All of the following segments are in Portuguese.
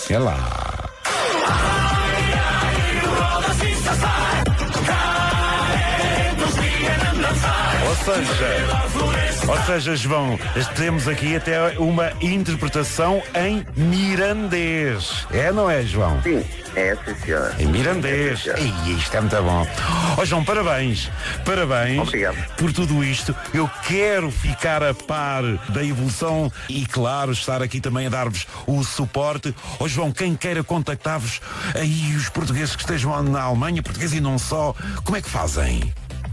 É lá. Ou seja, João, temos aqui até uma interpretação em mirandês. É, não é, João? Sim, é, sim, senhor. Em mirandês. Ei, isto é muito bom. Ó, João, parabéns. Parabéns. Obrigado por tudo isto. Eu quero ficar a par da evolução e, claro, estar aqui também a dar-vos o suporte. Ó, João, quem queira contactar-vos, aí os portugueses que estejam na Alemanha, portugueses e não só, como é que fazem?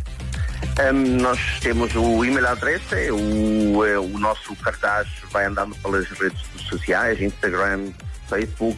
Nós temos o e-mail adressa, o nosso cartaz vai andando pelas redes sociais, Instagram, Facebook,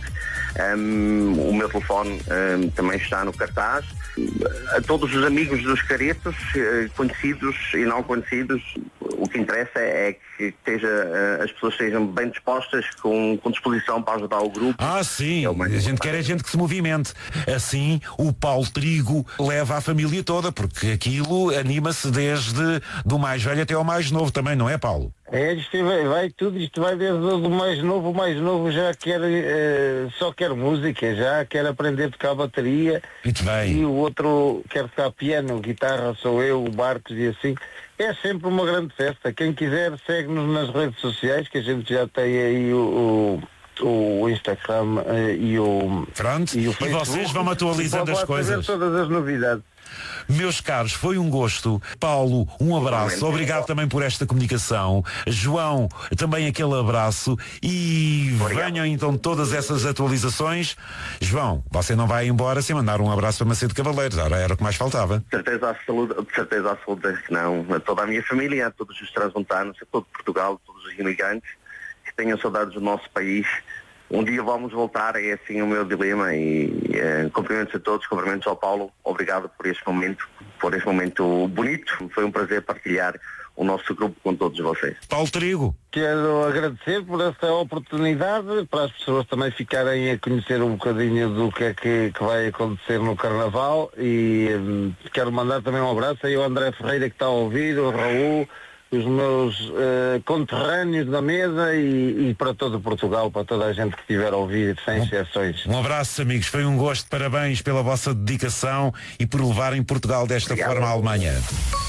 o meu telefone também está no cartaz. A todos os amigos dos caretos, conhecidos e não conhecidos, o que interessa é que as pessoas estejam bem dispostas, com disposição para ajudar o grupo. Ah, sim, a gente quer gente que se movimente. Assim, o Paulo Trigo leva a família toda, porque aquilo anima-se desde do mais velho até ao mais novo também, não é, Paulo? Isto vai tudo, isto vai desde o mais novo já quer, só quer música, já quer aprender a tocar bateria. Muito bem. E o outro quer tocar piano, guitarra, sou eu, o Marcos e assim. É sempre uma grande festa. Quem quiser segue-nos nas redes sociais, que a gente já tem aí o Instagram e o Pronto, e o Facebook. E vocês vão atualizando as coisas. Todas as novidades. Meus caros, foi um gosto. Paulo, um abraço. Obrigado também por esta comunicação. João, também aquele abraço. E venham então todas essas atualizações. João, você não vai embora sem mandar um abraço para Macedo Cavaleiros. Era o que mais faltava. De certeza absoluta que não. A toda a minha família, a todos os transmontanos, a todo Portugal, a todos os imigrantes que tenham saudades do nosso país. Um dia vamos voltar, é assim o meu dilema, e cumprimentos a todos, cumprimentos ao Paulo, obrigado por este momento bonito, foi um prazer partilhar o nosso grupo com todos vocês. Paulo Trigo. Quero agradecer por esta oportunidade, para as pessoas também ficarem a conhecer um bocadinho do que é que vai acontecer no Carnaval, e quero mandar também um abraço aí ao André Ferreira que está a ouvir, o Raul, os meus conterrâneos da mesa e para todo Portugal, para toda a gente que estiver a ouvir, sem exceções. Um abraço, amigos, foi um gosto, parabéns pela vossa dedicação e por levarem Portugal desta forma à Alemanha.